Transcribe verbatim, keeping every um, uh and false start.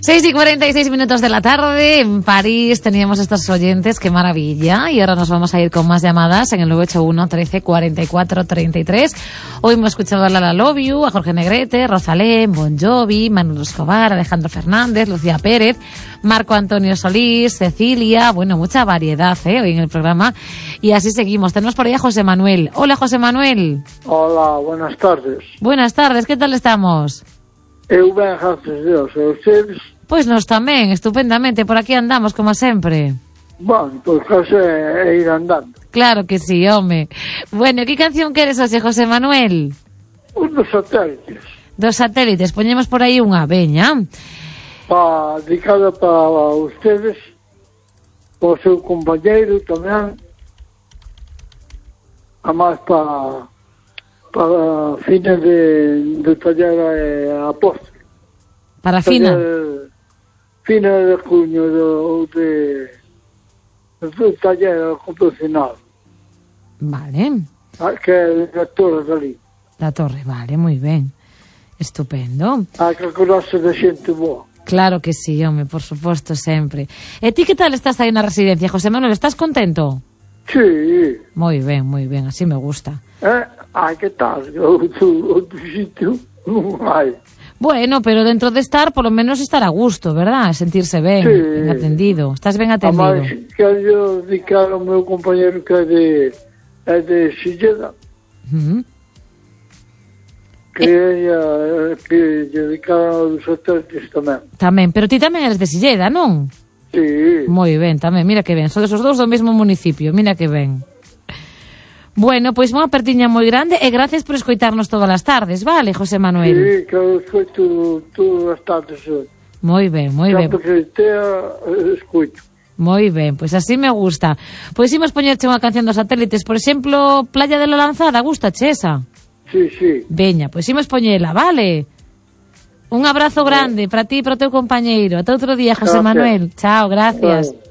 seis y cuarenta y seis minutos de la tarde. En París teníamos estos oyentes, qué maravilla. Y ahora nos vamos a ir con más llamadas en el nueve ocho uno, trece, cuarenta y cuatro, treinta y tres. Hoy hemos escuchado a Lala Love You, a Jorge Negrete, Rosalén, Bon Jovi, Manolo Escobar, Alejandro Fernández, Lucía Pérez, Marco Antonio Solís, Cecilia. Bueno, mucha variedad ¿eh? hoy en el programa. Y así seguimos. Tenemos por ahí a José Manuel. Hola, José Manuel. Hola, buenas tardes. Buenas tardes, ¿qué tal estamos? Eu ben, gracias a Dios. E ustedes? Pois nós tamén, estupendamente, por aquí andamos como sempre. Bueno, pois case é ir andando. Claro que sí, home. Bueno, que canción queres hoxe, José Manuel? Un dos satélites. Dos satélites, poñemos por aí unha, veña. Pa, dedicada para ustedes, o seu compañeiro tamén, a máis para... para fines de, de tallera e apóstol. Para fina? Fines de junio de, de, de tallera confeccionado. Vale. Que é da Torre dali. Da Torre, vale, moi ben. Estupendo. Hai que acordarse de xente boa. Claro que sí, home, por suposto, sempre. E ti que tal estás aí na residencia, José Manuel? Estás contento? Sí. Moi ben, moi ben, así me gusta. Eh, ai, que tal? Outro, outro sitio non hai. Bueno, pero dentro de estar, por lo menos estar a gusto, ¿verdad? Sentirse ben, sí. ben atendido. Estás ben atendido. Además, quero dedicar ao meu compañero que é de, é de Silleda. Uh-huh. Que é que dedicar aos satélites tamén. Tamén, pero ti tamén eres de Silleda, non? Sí. Moi ben, tamén, mira que ben. Sodes os dous do mesmo municipio, mira que ben. Bueno, pois unha apertiña moi grande e gracias por escoitarnos todas as tardes, vale, José Manuel? Sí, que eu escoito todas as tardes. Moi ben, moi ben. Sempre que estea, escoito. Moi ben, pois así me gusta. Pois imos poñerche unha canción dos satélites, por exemplo, Playa de la Lanzada, gustache esa? Sí, sí. Veña, pois imos poñela, vale? Un abrazo grande para ti e para o teu compañeiro. Ata outro día, José Manuel. Chao, gracias. Vale.